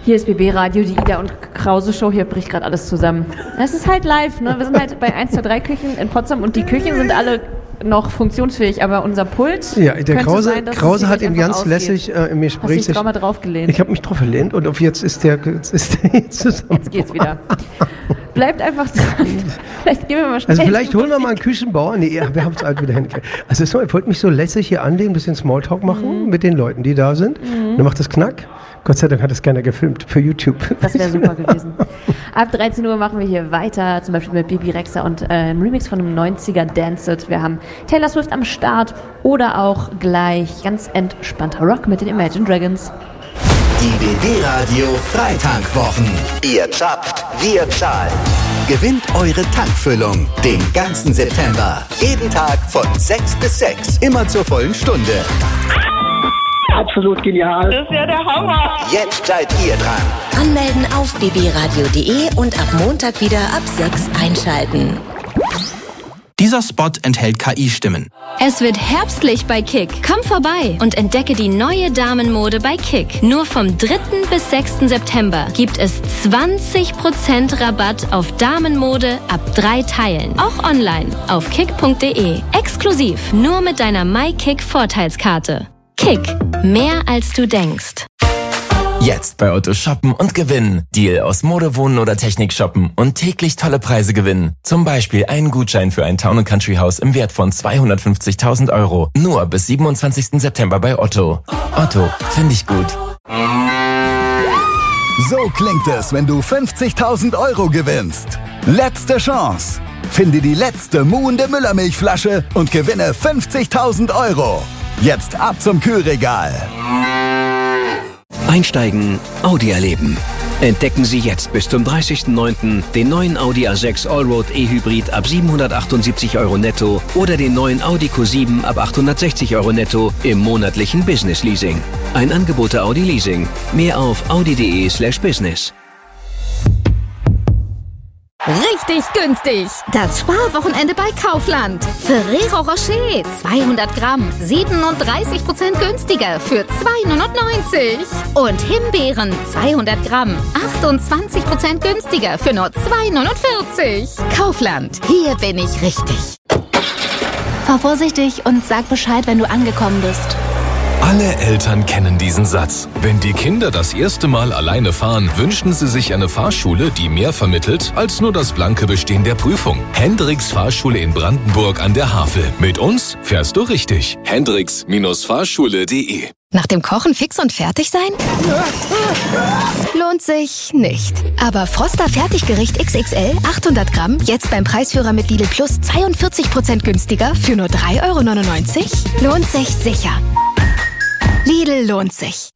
Hier ist BB Radio, die Ida und Krause Show. Hier bricht gerade alles zusammen. Es ist halt live, ne? Wir sind halt bei 1, 2, 3 Küchen in Potsdam und die Küchen sind alle noch funktionsfähig, aber unser Pult. Ja, der Krause, sein, Krause hat ihm ganz lässig im Gespräch. Hast du dich mal drauf gelehnt? Ich habe mich drauf gelehnt und auf jetzt ist der zusammen. Jetzt geht's wieder. Bleibt einfach dran. Vielleicht gehen wir mal schnell. Also vielleicht holen wir mal einen Küchenbauer. Nee, wir haben es halt wieder hingekriegt. Also ich wollte mich so lässig hier anlegen, ein bisschen Smalltalk machen mit den Leuten, die da sind. Dann macht das Knack. Gott sei Dank hat das keiner gefilmt für YouTube. Das wäre super gewesen. Ab 13 Uhr machen wir hier weiter, zum Beispiel mit Bibi Rexha und einem Remix von einem 90er Dance It. Wir haben Taylor Swift am Start oder auch gleich ganz entspannter Rock mit den Imagine Dragons. Die BB Radio Freitankwochen. Ihr zappt, wir zahlen. Gewinnt eure Tankfüllung den ganzen September. Jeden Tag von 6 bis 6. Immer zur vollen Stunde. Absolut genial. Das ist ja der Hammer. Jetzt seid ihr dran. Anmelden auf bbradio.de und ab Montag wieder ab 6 einschalten. Dieser Spot enthält KI-Stimmen. Es wird herbstlich bei Kick. Komm vorbei und entdecke die neue Damenmode bei Kick. Nur vom 3. bis 6. September gibt es 20% Rabatt auf Damenmode ab 3 Teilen. Auch online auf kick.de. Exklusiv nur mit deiner MyKick-Vorteilskarte. Kick. Mehr als du denkst. Jetzt bei Otto shoppen und gewinnen. Deal aus Mode, Wohnen oder Technik shoppen und täglich tolle Preise gewinnen. Zum Beispiel einen Gutschein für ein Town & Country Haus im Wert von 250.000 €. Nur bis 27. September bei Otto. Otto, finde ich gut. So klingt es, wenn du 50.000 € gewinnst. Letzte Chance. Finde die letzte muhende Müllermilchflasche und gewinne 50.000 €. Jetzt ab zum Kühlregal. Einsteigen, Audi erleben. Entdecken Sie jetzt bis zum 30.09. den neuen Audi A6 Allroad E-Hybrid ab 778 € netto oder den neuen Audi Q7 ab 860 € netto im monatlichen Business Leasing. Ein Angebot der Audi Leasing. Mehr auf audi.de/business. Richtig günstig! Das Sparwochenende bei Kaufland. Ferrero Rocher 200 Gramm 37% günstiger für 2,99 €. Und Himbeeren 200 Gramm 28% günstiger für nur 2,49 €. Kaufland, hier bin ich richtig. Fahr vorsichtig und sag Bescheid, wenn du angekommen bist. Alle Eltern kennen diesen Satz. Wenn die Kinder das erste Mal alleine fahren, wünschen sie sich eine Fahrschule, die mehr vermittelt als nur das blanke Bestehen der Prüfung. Hendricks Fahrschule in Brandenburg an der Havel. Mit uns fährst du richtig. Hendricks-Fahrschule.de. Nach dem Kochen fix und fertig sein? Lohnt sich nicht. Aber Froster Fertiggericht XXL 800 Gramm jetzt beim Preisführer mit Lidl Plus 42% günstiger für nur 3,99 €? Lohnt sich sicher. Lidl lohnt sich.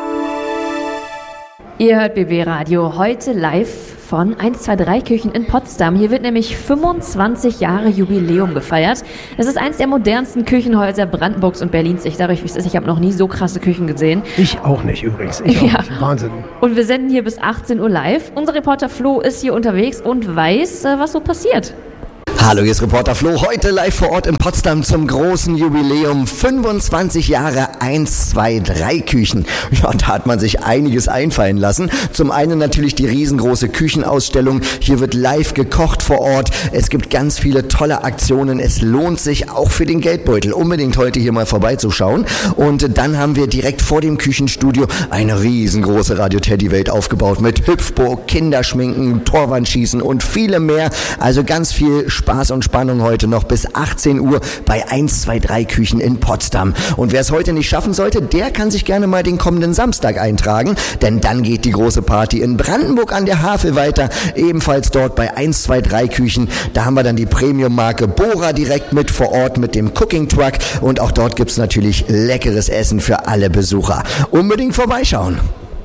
Ihr hört BB Radio heute live von 1, 2, 3 Küchen in Potsdam. Hier wird nämlich 25 Jahre Jubiläum gefeiert. Es ist eins der modernsten Küchenhäuser Brandenburgs und Berlins. Ich sage euch, wie es ist, ich habe noch nie so krasse Küchen gesehen. Ich auch nicht übrigens. Ich auch nicht. Wahnsinn. Und wir senden hier bis 18 Uhr live. Unser Reporter Flo ist hier unterwegs und weiß, was so passiert. Hallo, hier ist Reporter Flo, heute live vor Ort in Potsdam zum großen Jubiläum 25 Jahre 1, 2, 3 Küchen. Ja, da hat man sich einiges einfallen lassen. Zum einen natürlich die riesengroße Küchenausstellung. Hier wird live gekocht vor Ort. Es gibt ganz viele tolle Aktionen. Es lohnt sich auch für den Geldbeutel unbedingt heute hier mal vorbeizuschauen. Und dann haben wir direkt vor dem Küchenstudio eine riesengroße Radio-Teddy-Welt aufgebaut mit Hüpfburg, Kinderschminken, Torwandschießen und vielem mehr. Also ganz viel Spaß und Spannung heute noch bis 18 Uhr bei 1, 2, 3 Küchen in Potsdam. Und wer es heute nicht schaffen sollte, der kann sich gerne mal den kommenden Samstag eintragen, denn dann geht die große Party in Brandenburg an der Havel weiter, ebenfalls dort bei 1, 2, 3 Küchen. Da haben wir dann die Premium-Marke Bora direkt mit vor Ort mit dem Cooking Truck und auch dort gibt es natürlich leckeres Essen für alle Besucher. Unbedingt vorbeischauen.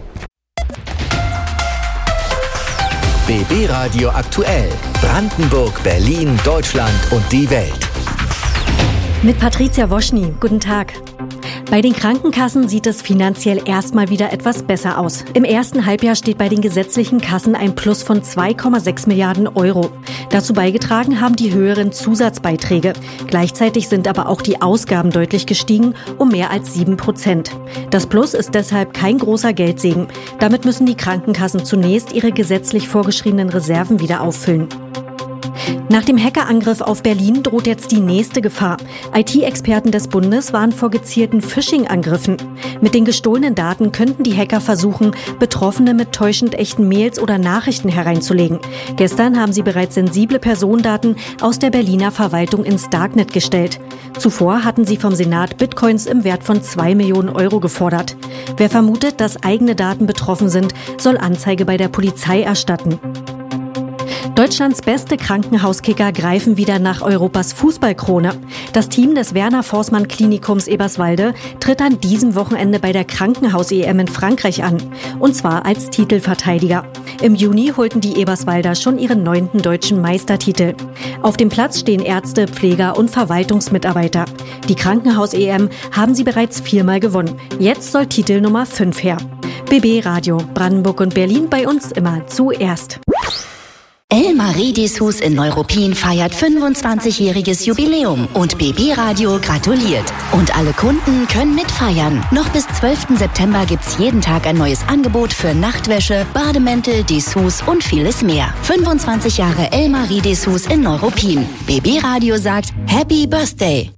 BB Radio aktuell. Brandenburg, Berlin, Deutschland und die Welt. Mit Patricia Woschny. Guten Tag. Bei den Krankenkassen sieht es finanziell erstmal wieder etwas besser aus. Im ersten Halbjahr steht bei den gesetzlichen Kassen ein Plus von 2,6 Milliarden Euro. Dazu beigetragen haben die höheren Zusatzbeiträge. Gleichzeitig sind aber auch die Ausgaben deutlich gestiegen, um mehr als 7%. Das Plus ist deshalb kein großer Geldsegen. Damit müssen die Krankenkassen zunächst ihre gesetzlich vorgeschriebenen Reserven wieder auffüllen. Nach dem Hackerangriff auf Berlin droht jetzt die nächste Gefahr. IT-Experten des Bundes warnen vor gezielten Phishing-Angriffen. Mit den gestohlenen Daten könnten die Hacker versuchen, Betroffene mit täuschend echten Mails oder Nachrichten hereinzulegen. Gestern haben sie bereits sensible Personendaten aus der Berliner Verwaltung ins Darknet gestellt. Zuvor hatten sie vom Senat Bitcoins im Wert von 2 Millionen Euro gefordert. Wer vermutet, dass eigene Daten betroffen sind, soll Anzeige bei der Polizei erstatten. Deutschlands beste Krankenhauskicker greifen wieder nach Europas Fußballkrone. Das Team des Werner-Forssmann-Klinikums Eberswalde tritt an diesem Wochenende bei der Krankenhaus-EM in Frankreich an. Und zwar als Titelverteidiger. Im Juni holten die Eberswalder schon ihren 9. deutschen Meistertitel. Auf dem Platz stehen Ärzte, Pfleger und Verwaltungsmitarbeiter. Die Krankenhaus-EM haben sie bereits 4-mal gewonnen. Jetzt soll Titel Nummer 5 her. BB Radio, Brandenburg und Berlin, bei uns immer zuerst. Elmar Dessous in Neuruppin feiert 25-jähriges Jubiläum und BB Radio gratuliert. Und alle Kunden können mitfeiern. Noch bis 12. September gibt's jeden Tag ein neues Angebot für Nachtwäsche, Bademäntel, Dessous und vieles mehr. 25 Jahre Elmar Dessous in Neuruppin. BB Radio sagt Happy Birthday.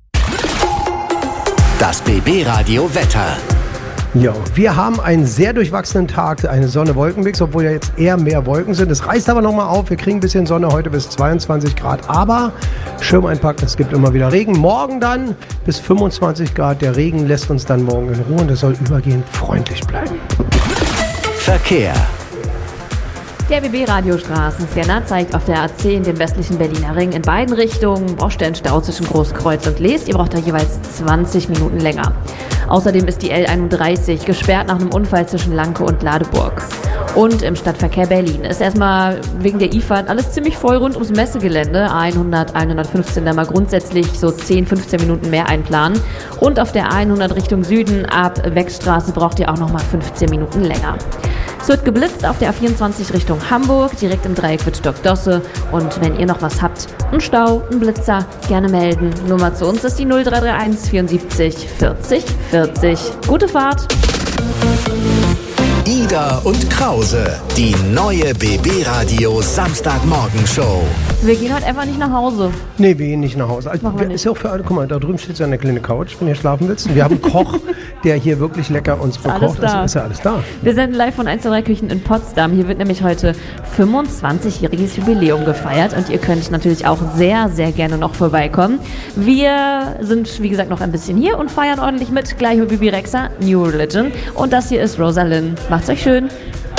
Das BB Radio Wetter. Ja, wir haben einen sehr durchwachsenen Tag, eine Sonne-Wolken-Mix, obwohl ja jetzt eher mehr Wolken sind. Es reißt aber nochmal auf, wir kriegen ein bisschen Sonne, heute bis 22 Grad, aber Schirm einpacken, es gibt immer wieder Regen. Morgen dann bis 25 Grad, der Regen lässt uns dann morgen in Ruhe und das soll übergehend freundlich bleiben. Verkehr. Der BB-Radio-Straßenscanner zeigt auf der A10 den westlichen Berliner Ring in beiden Richtungen Baustellenstau zwischen Großkreuz und Leest. Ihr braucht da jeweils 20 Minuten länger. Außerdem ist die L31 gesperrt nach einem Unfall zwischen Lanke und Ladeburg. Und im Stadtverkehr Berlin ist erstmal wegen der IFAD alles ziemlich voll rund ums Messegelände. 100, 115 da mal grundsätzlich so 10, 15 Minuten mehr einplanen. Und auf der 100 Richtung Süden ab Wegstraße braucht ihr auch nochmal 15 Minuten länger. Es wird geblitzt auf der A24 Richtung Hamburg, direkt im Dreieck Wittstock-Dosse. Und wenn ihr noch was habt, einen Stau, einen Blitzer, gerne melden. Nummer zu uns ist die 0331 74 40 40. Gute Fahrt! Ida und Krause, die neue BB Radio Samstagmorgen-Show. Wir gehen heute einfach nicht nach Hause. Nee, wir gehen nicht nach Hause. Also, ist ja auch für alle, guck mal, da drüben steht so eine kleine Couch, wenn ihr schlafen willst. Wir haben einen Koch, der hier wirklich lecker uns bekocht. Also ist ja alles da. Wir senden live von 1 zu 3 Küchen in Potsdam. Hier wird nämlich heute 25-jähriges Jubiläum gefeiert und ihr könnt natürlich auch sehr, sehr gerne noch vorbeikommen. Wir sind, wie gesagt, noch ein bisschen hier und feiern ordentlich mit. Gleich mit Bibi Rexha, New Religion. Und das hier ist Rosalind. Macht's euch schön.